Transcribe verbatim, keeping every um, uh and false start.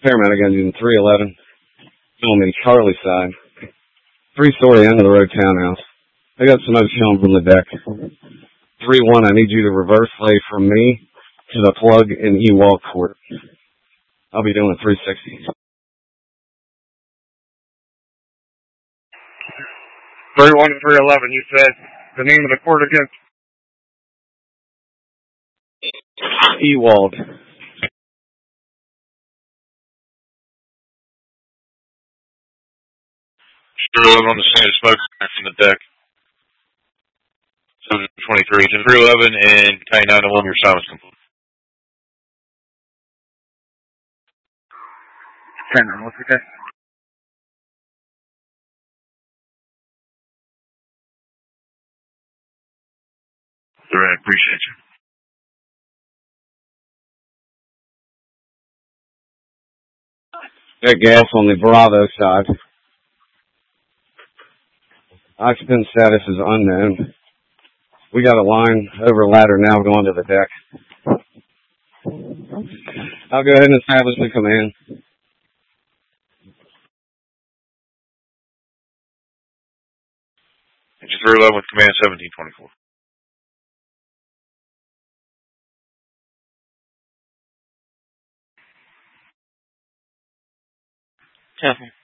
Paramedic engine three eleven. Filming Charlie side. Three-story end of the road townhouse. I got smoke showing from the deck. three one, I need you to reverse lay from me to the plug in E-Walk court. I'll be doing three sixty. three one to three eleven, you said the name of the court again? Ewald. three eleven on the scene of smoke from the deck. seven twenty-three to three eleven and K nine one, your silence complete. ten nine, what's okay? All right, appreciate you. Got gas on the Bravo side. Occupant status is unknown. We got a line over ladder now going to the deck. I'll go ahead and establish the command. Engine three eleven with command seventeen twenty-four. Careful.